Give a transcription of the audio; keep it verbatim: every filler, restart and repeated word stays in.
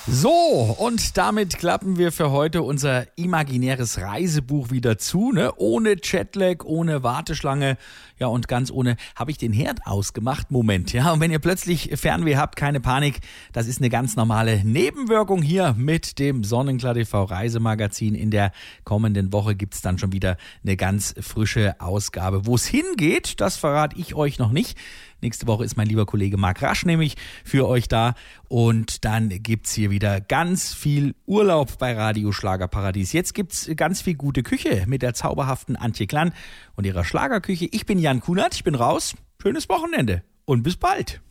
So, und damit klappen wir für heute unser imaginäres Reisebuch wieder zu, ne? Ohne Jetlag, ohne Warteschlange, ja, und ganz ohne, habe ich den Herd ausgemacht? Moment, ja, und wenn ihr plötzlich Fernweh habt, keine Panik, das ist eine ganz normale Nebenwirkung hier mit dem Sonnenklar T V Reisemagazin. In der kommenden Woche gibt's dann schon wieder eine ganz frische Ausgabe. Wo es hingeht, das verrate ich euch noch nicht. Nächste Woche ist mein lieber Kollege Marc Rasch nämlich für euch da und dann gibt's hier wieder ganz viel Urlaub bei Radio Schlagerparadies. Jetzt gibt's ganz viel gute Küche mit der zauberhaften Antje Klann und ihrer Schlagerküche. Ich bin Jan Kunert, ich bin raus. Schönes Wochenende und bis bald.